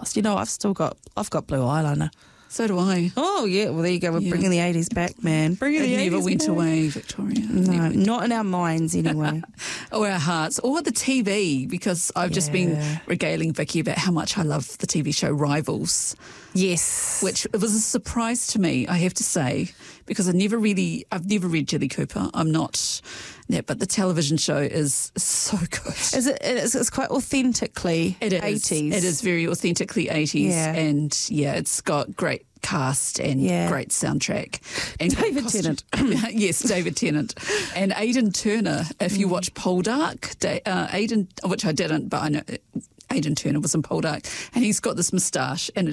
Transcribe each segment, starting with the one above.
past. You know, I've got blue eyeliner. So do I. Oh, yeah. Well, there you go. We're bringing the 80s back, man. Bringing the 80s never went back. away, Victoria. No, not in our minds anyway. Or our hearts, or the TV, because I've just been regaling Vicky about how much I love the TV show Rivals. Yes. Which it was a surprise to me, I have to say, because I've never read Jilly Cooper. I'm not that, but the television show is so good. It's quite authentically 80s. It is very authentically 80s. Yeah. And it's got great cast and great soundtrack. And David Tennant. Yes, David Tennant. And Aidan Turner, if you watch Poldark, Aidan, which I didn't, but I know Aidan Turner was in Poldark, and he's got this moustache, and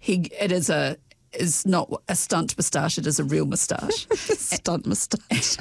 is not a stunt moustache, it is a real moustache. Stunt moustache.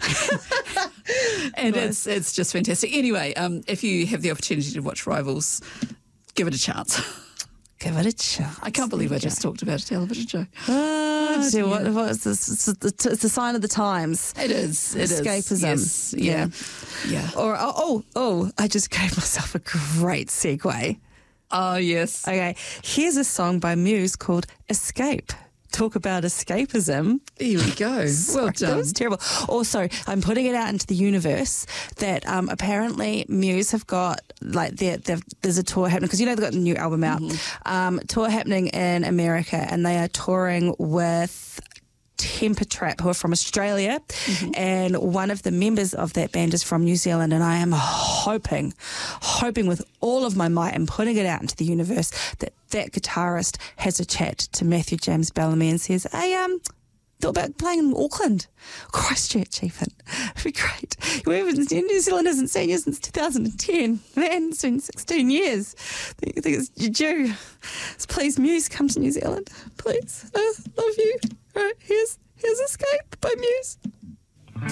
And it's just fantastic. Anyway, if you have the opportunity to watch Rivals, give it a chance. Give it a chance. I can't believe I just talked about a television show. What is this? It's a sign of the times. It is. Escapism. Yes. Yeah. Or I just gave myself a great segue. Oh, yes. Okay, here's a song by Muse called Escape. Talk about escapism. Here we go. Well done. That was terrible. Also, I'm putting it out into the universe that apparently Muse have got, like, there's a tour happening, because you know they've got a new album out, tour happening in America, and they are touring with Temper Trap, who are from Australia, and one of the members of that band is from New Zealand, and I am hoping with all of my might and putting it out into the universe that guitarist has a chat to Matthew James Bellamy and says, hey, thought about playing in Auckland, Christchurch even. It'd be great. New Zealand hasn't seen you since 2010. Man, it's been 16 years. I think it's due. So please, Muse, come to New Zealand. Please. Love you. Right, here's Escape by Muse.